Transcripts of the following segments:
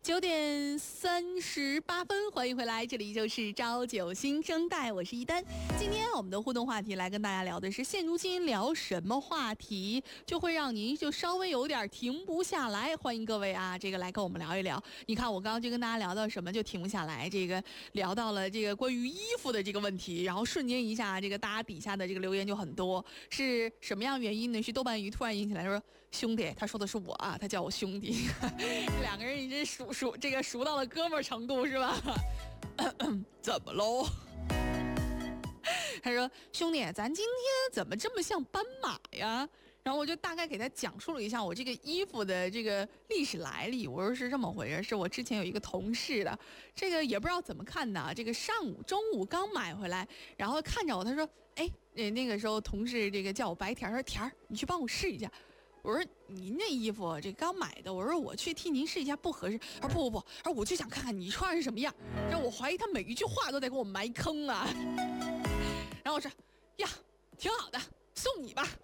9:38，欢迎回来，这里就是朝九新生代，我是一丹。今天我们的互动话题来跟大家聊的是，现如今聊什么话题就会让您就稍微有点停不下来。欢迎各位啊，这个来跟我们聊一聊。你看我刚刚就跟大家聊到什么就停不下来，这个聊到了这个关于衣服的这个问题，然后瞬间一下这个大家底下的这个留言就很多，是什么样原因呢？是豆瓣鱼突然引起来说，兄弟，他说的是我啊，他叫我兄弟，两个人已经熟到了哥们儿程度是吧？怎么喽？他说：“兄弟，咱今天怎么这么像斑马呀？”然后我就大概给他讲述了一下我这个衣服的这个历史来历。我说是这么回事，是我之前有一个同事的，这个也不知道怎么看的，这个中午刚买回来，然后看着我，他说：“哎，那个时候同事这个叫我白田，说田儿，你去帮我试一下。”我说您这衣服这刚买的，我说我去替您试一下不合适。他说不，他说我就想看看你穿上是什么样。让我怀疑他每一句话都在给我埋坑啊。然后我说呀，挺好的，送你吧。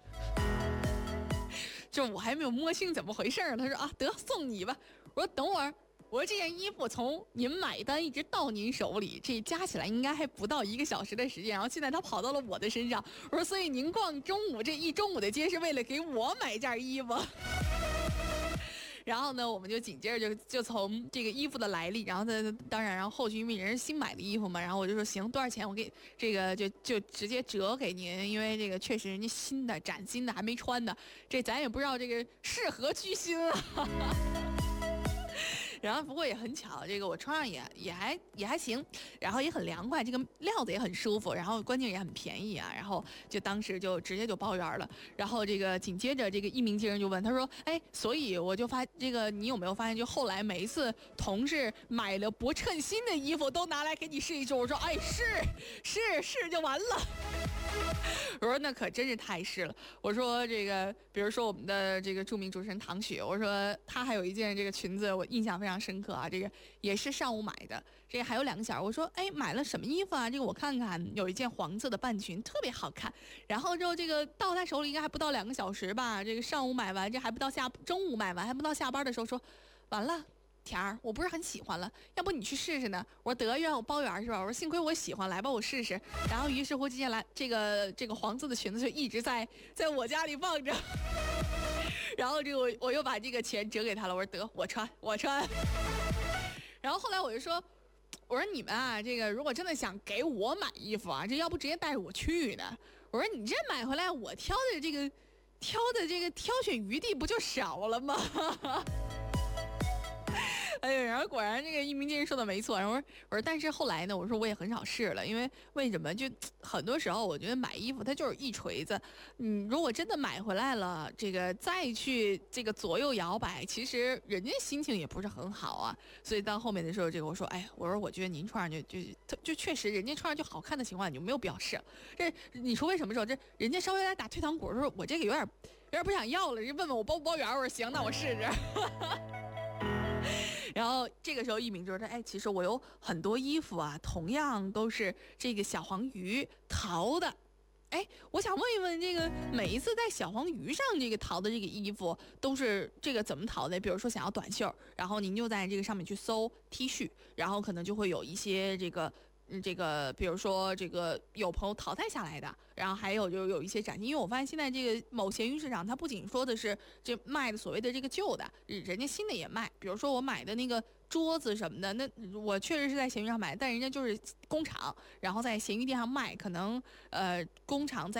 就我还没有摸清怎么回事，他说啊，得送你吧。我说等会儿。我说这件衣服从您买单一直到您手里，这加起来应该还不到1个小时的时间，然后现在他跑到了我的身上。我说所以您逛中午这一中午的街是为了给我买件衣服。然后呢，我们就紧接着就从这个衣服的来历，然后当然，然后后续因为人是新买的衣服嘛，然后我就说行，多少钱我给这个就直接折给您，因为这个确实人家新的崭新的还没穿呢，这咱也不知道这个是何居心啊。然后不过也很巧，这个我穿上也还行，然后也很凉快，这个料子也很舒服，然后关键也很便宜啊，然后就当时就直接就包圆了。然后这个紧接着这个一鸣惊人就问他说：“哎，所以我就这个你有没有发现，就后来每一次同事买了不称心的衣服都拿来给你试一试？”我说：“哎，是就完了。”我说那可真是太是了。我说这个，比如说我们的这个著名主持人唐雪，我说她还有一件这个裙子，我印象非常深刻啊。这个也是上午买的，这个还有2个小时。我说哎，买了什么衣服啊？这个我看看，有一件黄色的半裙，特别好看。然后之后这个到她手里应该还不到2个小时吧。这个上午买完，这还不到中午买完，还不到下班的时候说，完了。田儿，我不是很喜欢了，要不你去试试呢？我说得，让我包圆是吧？我说幸亏我喜欢，来吧，我试试。然后于是乎接下来这个黄色的裙子就一直在我家里放着。然后这个我又把这个钱折给他了，我说得，我穿。然后后来我就说，我说你们啊，这个如果真的想给我买衣服啊，这要不直接带着我去呢？我说你这买回来，我挑的这个挑选余地不就少了吗？哎呀，然后果然这个一鸣惊人说的没错。然后我说，但是后来呢，我说我也很少试了，因为什么？就很多时候我觉得买衣服它就是一锤子，如果真的买回来了，这个再去这个左右摇摆，其实人家心情也不是很好啊。所以到后面的时候，这个我说，哎，我觉得您穿上就确实人家穿上就好看的情况，你就没有必要试。这你说为什么时候这人家稍微有点打退堂鼓，说我这个有点不想要了，人问我包不包圆，我说行，那我试试。然后这个时候一鸣就说：“哎，其实我有很多衣服啊，同样都是这个小黄鱼淘的。哎，我想问一问，这个每一次在小黄鱼上这个淘的这个衣服都是这个怎么淘的？比如说想要短袖，然后您就在这个上面去搜 T 恤，然后可能就会有一些这个。”比如说这个有朋友淘汰下来的，然后还有就有一些崭新，因为我发现现在这个某闲鱼市场，它不仅说的是这卖的所谓的这个旧的，人家新的也卖。比如说我买的那个桌子什么的，那我确实是在闲鱼上买，但人家就是工厂，然后在闲鱼店上卖，可能工厂